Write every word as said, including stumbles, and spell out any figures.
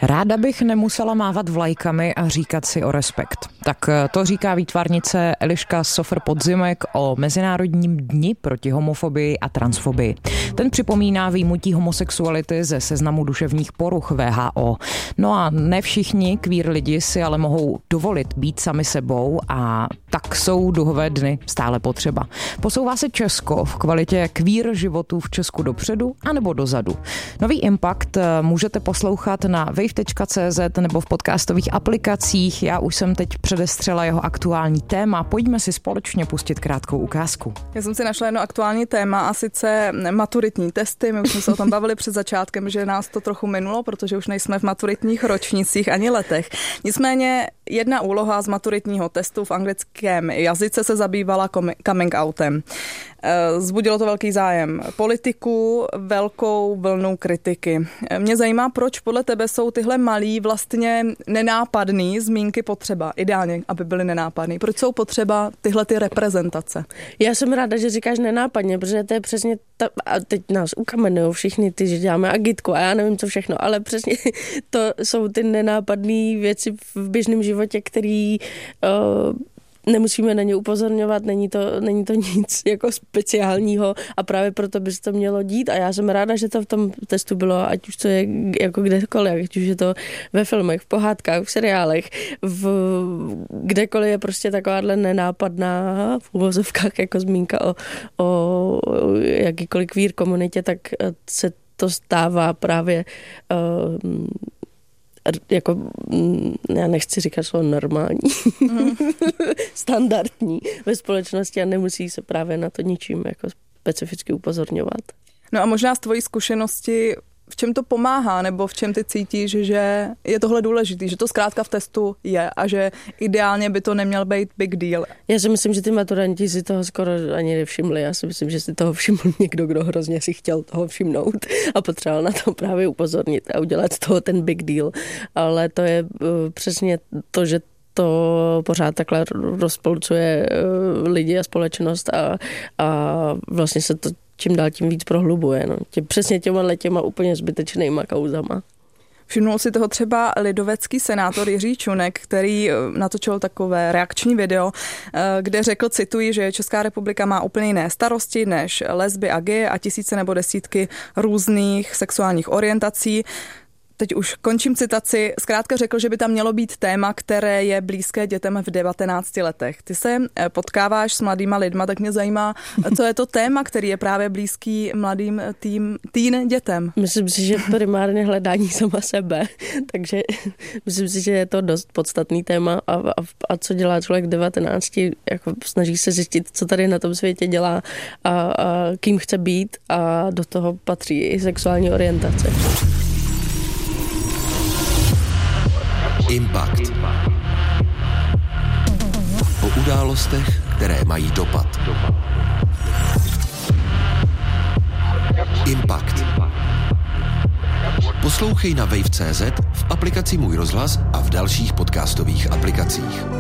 Ráda bych nemusela mávat vlajkami a říkat si o respekt. Tak to říká výtvarnice Eliška Sofr-Podzimek o Mezinárodním dni proti homofobii a transfobii. Ten připomíná vyjmutí homosexuality ze seznamu duševních poruch W H O. No a ne všichni queer lidi si ale mohou dovolit být sami sebou a tak jsou duhové dny stále potřeba. Posouvá se Česko v kvalitě queer životů v Česku dopředu anebo dozadu. Nový Impact můžete poslouchat na wave tečka cé zet nebo v podcastových aplikacích. Já už jsem teď předestřela jeho aktuální téma. Pojďme si společně pustit krátkou ukázku. Já jsem si našla jedno aktuální téma a sice maturitní testy. My už jsme se o tom bavili před začátkem, že nás to trochu minulo, protože už nejsme v maturitních ročnících ani letech. Nicméně jedna úloha z maturitního testu v anglickém jazyce se zabývala coming outem. Zbudilo to velký zájem politiků, velkou vlnu kritiky. Mě zajímá, proč podle tebe jsou tyhle malí vlastně nenápadný zmínky potřeba. Ideálně, aby byly nenápadný. Proč jsou potřeba tyhle ty reprezentace? Já jsem ráda, že říkáš nenápadně, protože to je přesně ta, a teď nás ukamenují všichni ty, že děláme agitku a já nevím co všechno, ale přesně to jsou ty nenápadné věci v běžném životě, který uh, nemusíme na ně upozorňovat, není to, není to nic jako speciálního a právě proto by se to mělo dít a já jsem ráda, že to v tom testu bylo, ať už to je jako kdekoliv, ať už je to ve filmech, v pohádkách, v seriálech, v kdekoliv je prostě takováhle nenápadná v uvozovkách jako zmínka o, o jakýkoliv queer komunitě, tak se to stává právě uh, jako, já nechci říkat slovo normální, mm. standardní ve společnosti a nemusí se právě na to ničím jako specificky upozorňovat. No a možná z tvojí zkušenosti, v čem to pomáhá, nebo v čem ty cítíš, že je tohle důležitý, že to zkrátka v testu je a že ideálně by to neměl být big deal? Já si myslím, že ty maturanti si toho skoro ani nevšimli. Já si myslím, že si toho všiml někdo, kdo hrozně si chtěl toho všimnout a potřeboval na to právě upozornit a udělat z toho ten big deal. Ale to je uh, přesně to, že to pořád takhle rozpolcuje uh, lidi a společnost a, a vlastně se to čím dál tím víc prohlubuje. No. Tě, přesně těma těma úplně zbytečnýma kauzama. Všimnul si toho třeba lidovecký senátor Jiří Čunek, který natočil takové reakční video, kde řekl, cituji, že Česká republika má úplně jiné starosti než lesby a gay a tisíce nebo desítky různých sexuálních orientací. Teď už končím citaci, zkrátka řekl, že by tam mělo být téma, které je blízké dětem v devatenácti letech. Ty se potkáváš s mladýma lidma, tak mě zajímá, co je to téma, který je právě blízký mladým tým, teen dětem. Myslím si, že primárně hledání sama sebe, takže myslím si, že je to dost podstatný téma a, a, a co dělá člověk v devatenácti, jako snaží se zjistit, co tady na tom světě dělá a, a kým chce být a do toho patří i sexuální orientace. Impact. O událostech, které mají dopad. Impact. Poslouchej na wave tečka cé zet, v aplikaci Můj rozhlas a v dalších podcastových aplikacích.